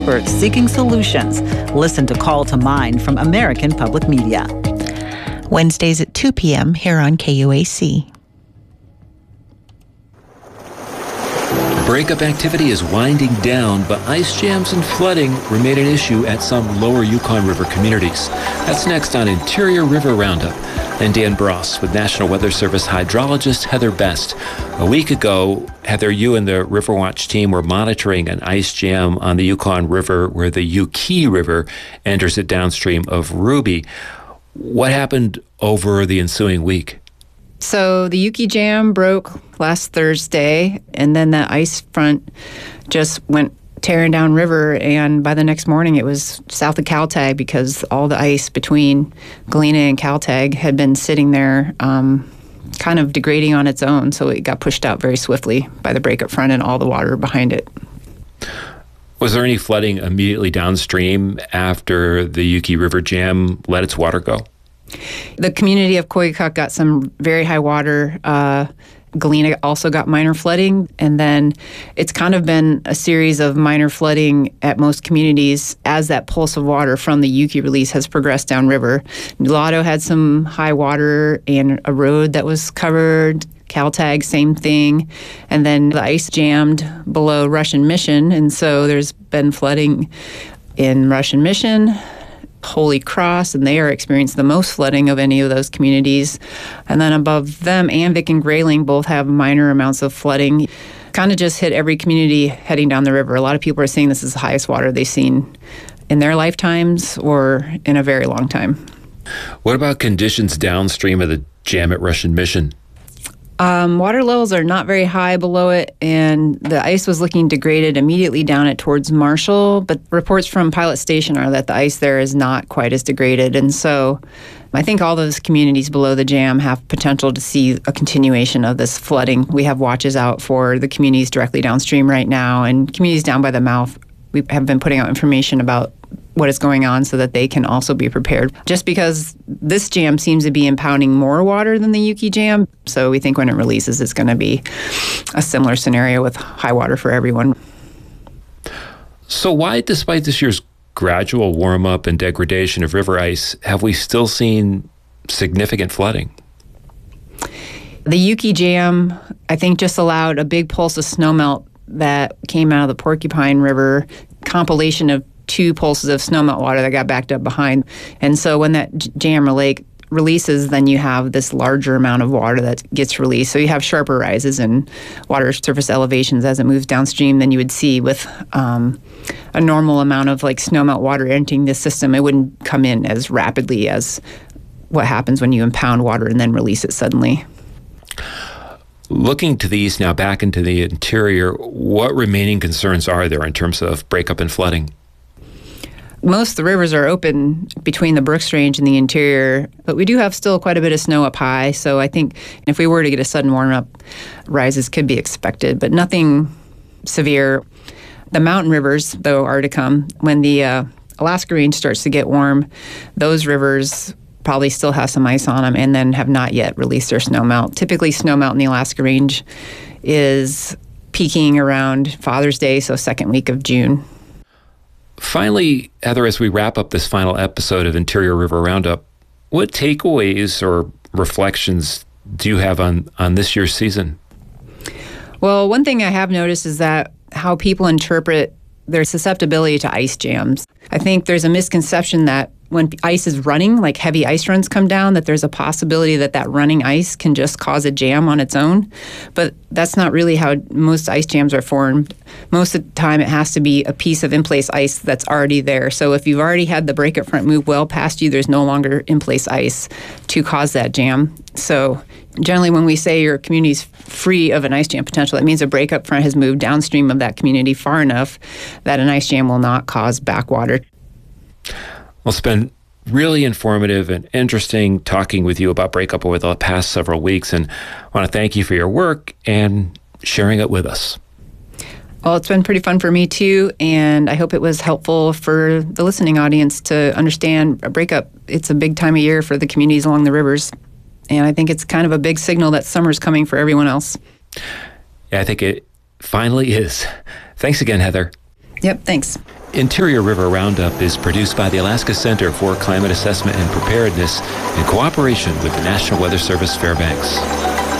experts seeking solutions. Listen to Call to Mind from American Public Media. Wednesdays at 2 p.m. here on KUAC. Breakup activity is winding down, but ice jams and flooding remain an issue at some lower Yukon River communities. That's next on Interior River Roundup. And Dan Bross with National Weather Service hydrologist Heather Best. A week ago, Heather, you and the Riverwatch team were monitoring an ice jam on the Yukon River where the Yuki River enters it downstream of Ruby. What happened over the ensuing week? So the Yuki Jam broke last Thursday, and then the ice front just went tearing down river, and by the next morning it was south of Kaltag because all the ice between Galena and Kaltag had been sitting there kind of degrading on its own, so it got pushed out very swiftly by the breakup front and all the water behind it. Was there any flooding immediately downstream after the Yuki River Jam let its water go? The community of Koyukuk got some very high water. Galena also got minor flooding, and then it's kind of been a series of minor flooding at most communities as that pulse of water from the Yuki release has progressed downriver. Nulato had some high water and a road that was covered. Kaltag, same thing. And then the ice jammed below Russian Mission, and so there's been flooding in Russian Mission, Holy Cross, and they are experiencing the most flooding of any of those communities. And then above them, Anvik and Grayling both have minor amounts of flooding. Kind of just hit every community heading down the river. A lot of people are saying this is the highest water they've seen in their lifetimes or in a very long time. What about conditions downstream of the jam at Russian Mission? Water levels are not very high below it, and the ice was looking degraded immediately down it towards Marshall, but reports from Pilot Station are that the ice there is not quite as degraded, and so I think all those communities below the jam have potential to see a continuation of this flooding. We have watches out for the communities directly downstream right now, and communities down by the mouth. We have been putting out information about what is going on so that they can also be prepared. Just because this jam seems to be impounding more water than the Yuki Jam, so we think when it releases it's going to be a similar scenario with high water for everyone. So why, despite this year's gradual warm-up and degradation of river ice, have we still seen significant flooding? The Yuki Jam, I think, just allowed a big pulse of snowmelt that came out of the Porcupine River, compilation of two pulses of snowmelt water that got backed up behind. And so when that jam or lake releases, then you have this larger amount of water that gets released. So you have sharper rises in water surface elevations as it moves downstream than you would see with a normal amount of like snowmelt water entering the system. It wouldn't come in as rapidly as what happens when you impound water and then release it suddenly. Looking to the east now, back into the interior, what remaining concerns are there in terms of breakup and flooding? Most of the rivers are open between the Brooks Range and the interior, but we do have still quite a bit of snow up high. So I think if we were to get a sudden warm-up, rises could be expected, but nothing severe. The mountain rivers, though, are to come. When the Alaska Range starts to get warm, those rivers probably still have some ice on them and then have not yet released their snowmelt. Typically, snowmelt in the Alaska Range is peaking around Father's Day, so second week of June. Finally, Heather, as we wrap up this final episode of Interior River Roundup, what takeaways or reflections do you have on this year's season? Well, one thing I have noticed is that how people interpret their susceptibility to ice jams. I think there's a misconception that when ice is running, like heavy ice runs come down, that there's a possibility that that running ice can just cause a jam on its own. But that's not really how most ice jams are formed. Most of the time, it has to be a piece of in-place ice that's already there. So if you've already had the breakup front move well past you, there's no longer in-place ice to cause that jam. So generally, when we say your community's free of an ice jam potential, that means a breakup front has moved downstream of that community far enough that an ice jam will not cause backwater. Well, it's been really informative and interesting talking with you about breakup over the past several weeks, and I want to thank you for your work and sharing it with us. Well, it's been pretty fun for me too, and I hope it was helpful for the listening audience to understand a breakup. It's a big time of year for the communities along the rivers, and I think it's kind of a big signal that summer's coming for everyone else. Yeah, I think it finally is. Thanks again, Heather. Yep, thanks. Interior River Roundup is produced by the Alaska Center for Climate Assessment and Preparedness in cooperation with the National Weather Service Fairbanks.